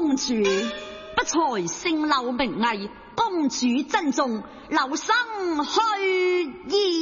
公主，不才姓劉名毅，公主珍重，留生去意。